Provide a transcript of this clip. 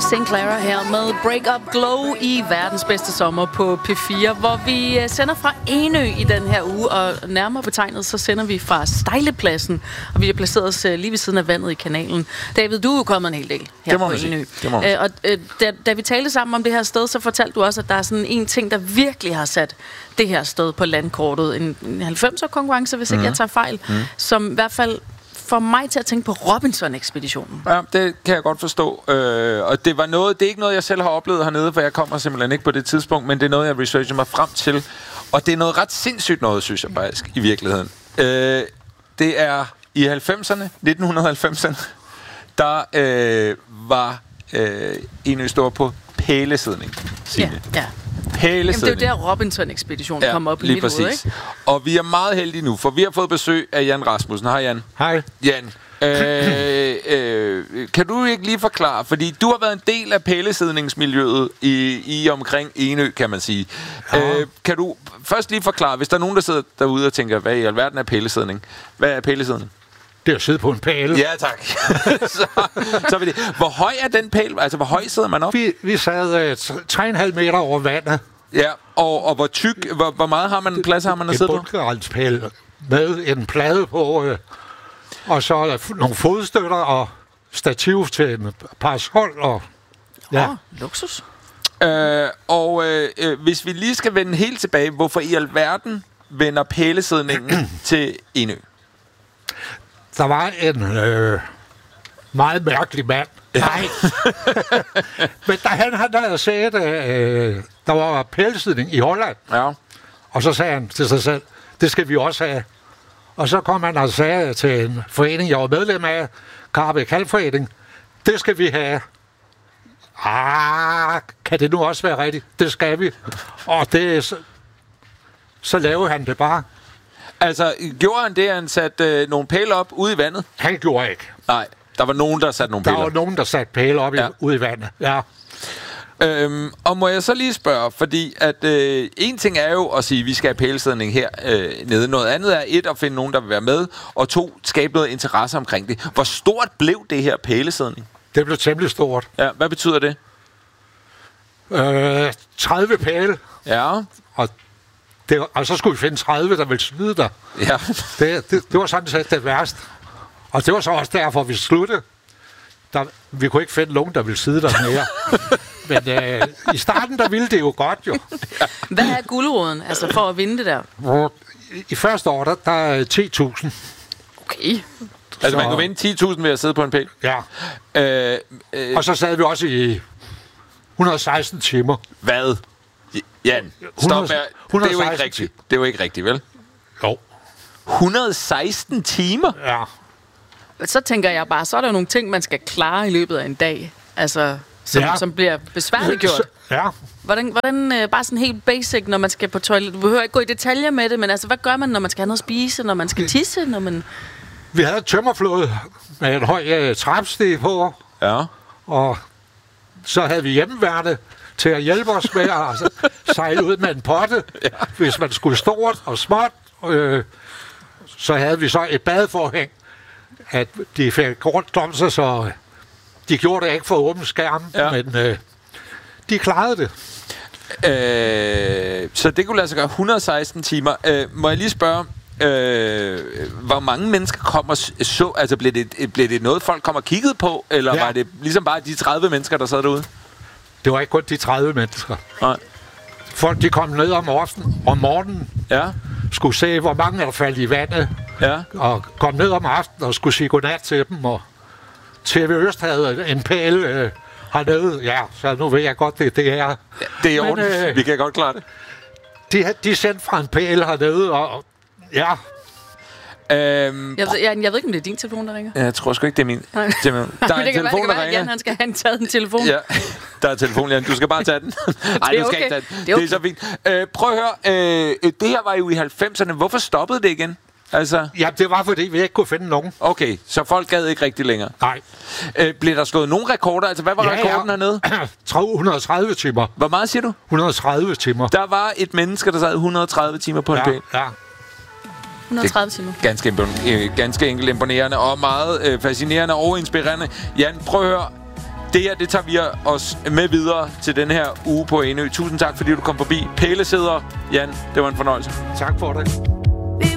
St. Clara her med Break Up Glow i verdens bedste sommer på P4, hvor vi sender fra Enø i den her uge, og nærmere betegnet, så sender vi fra Stejlepladsen, og vi har placeret os lige ved siden af vandet i kanalen. David, du er jo kommet en hel del her på Enø. Og da vi talte sammen om det her sted, så fortalte du også, at der er sådan en ting, der virkelig har sat det her sted på landkortet. En 90'er-konkurrence, hvis ikke jeg tager fejl, som i hvert fald får mig til at tænke på Robinson-ekspeditionen. Ja, det kan jeg godt forstå. Og det er ikke noget, jeg selv har oplevet hernede, for jeg kommer simpelthen ikke på det tidspunkt, men det er noget, jeg researcher mig frem til. Og det er noget ret sindssygt noget, synes jeg faktisk, i virkeligheden. Det er i 1990'erne, der var Enø stor på pælesidning. Ja. Jamen, det er jo der Robinson-ekspeditionen kom op i mit hoved, ikke? Og vi er meget heldige nu, for vi har fået besøg af Jan Rasmussen. Hej, Jan. Hej. Jan, kan du ikke lige forklare, fordi du har været en del af pælesidningsmiljøet i omkring Enø, kan man sige. Ja. Kan du først lige forklare, hvis der er nogen, der sidder derude og tænker, hvad i alverden er pælesidning? Hvad er pælesidning? Det er at sidde på en pæl. Ja, tak. så vil det. Hvor høj er den pæl? Altså, hvor høj sidder man op? Vi sad 3,5 meter over vandet. Ja, og hvor tyk, hvor meget har man plads har man at sidde på? En bundgrænsspæl med en plade på, og så nogle fodstøtter og stativ til en parasol. Og, ja. Luksus. Hvis vi lige skal vende helt tilbage, hvorfor i alverden vender pælesidningen til Enø? Der var en meget mærkelig mand. Ja. Nej. Men da han havde set, der var pælesidning i Holland. Ja. Og så sagde han til sig selv, det skal vi også have. Og så kom han og sagde til en forening, jeg var medlem af, Karabæk Halvforening, det skal vi have. Kan det nu også være rigtigt? Det skal vi. Og det, så lavede han det bare. Altså, gjorde han det, han satte nogle pæle op ude i vandet? Han gjorde ikke. Nej, der var nogen, der satte nogle pæle op. Der var nogen, der satte pæle op ude i vandet, ja. Og må jeg så lige spørge, fordi at en ting er jo at sige, at vi skal have pælesidning her nede. Noget andet er at finde nogen, der vil være med, og 2, skabe noget interesse omkring det. Hvor stort blev det her pælesidning? Det blev temmelig stort. Ja, hvad betyder det? 30 pæle. Ja. Og så skulle vi finde 30, der ville snyde dig. Ja. Det var sådan set det værste. Og det var så også derfor, vi sluttede. Vi kunne ikke finde nogen, der ville sidde der mere. Men i starten, der ville det jo godt, jo. Hvad er guldråden, altså for at vinde det der? I første år, der er 10.000. Okay. Altså, man kunne vinde 10.000 ved at sidde på en pæl? Ja. Og så sad vi også i 116 timer. Hvad? Jan, stop her. Det er jo ikke rigtigt. Det er jo ikke rigtigt, vel? Jo. 116 timer? Ja. Så tænker jeg bare, så er der nogle ting, man skal klare i løbet af en dag. Altså, som bliver besværliggjort. Ja. Hvordan bare sådan helt basic, når man skal på toilet? Du behøver ikke gå i detaljer med det, men altså, hvad gør man, når man skal have noget at spise, når man skal tisse, når man... Vi havde et tømmerflåde med en høj trappestige på. Ja. Og så havde vi hjemmeværende til at hjælpe os med at sejle ud med en potte, hvis man skulle stort og småt. Så havde vi så et badeforhæng, at de fik rundt om sig, så de gjorde det ikke for åben skærm, men de klarede det. Så det kunne lade sig gøre 116 timer. Må jeg lige spørge, hvor mange mennesker kom og så? Altså, blev det noget, folk kom og kiggede på, eller var det ligesom bare de 30 mennesker, der sad derude? Det var ikke kun de 30 mennesker. Nej. Folk, de kom ned om morgenen, skulle se, hvor mange er der faldt i vandet, og kom ned om aftenen og skulle sige godnat til dem, og TV Øst havde en pæl hernede, så nu ved jeg godt, det er. Ja, det er ordentligt. Vi kan godt klare det. De sendte fra en pæl hernede, og jeg ved ikke, om det er din telefon, der ringer. Jeg tror sgu ikke, det er min. Der er en telefon, der ringer. Jan, han skal have taget en telefon. Ja, der er telefon, Jan. Du skal bare tage den. Nej, du skal ikke tage den. Det er så fint. Prøv at høre. Det her var jo i 90'erne. Hvorfor stoppede det igen? Altså... Ja, det var, fordi vi ikke kunne finde nogen. Okay, så folk gad ikke rigtig længere? Nej. Blev der slået nogle rekorder? Altså, hvad var rekorden hernede? 130 timer. Hvor meget siger du? 130 timer. Der var et menneske, der sad 130 timer på en pæl. Ja. 130 timer. Ganske enkelt imponerende og meget fascinerende og inspirerende. Jan, prøv at høre. det her, det tager vi os med videre til den her uge på Ænø. Tusind tak, fordi du kom forbi. Pælesæder, Jan, det var en fornøjelse. Tak for det.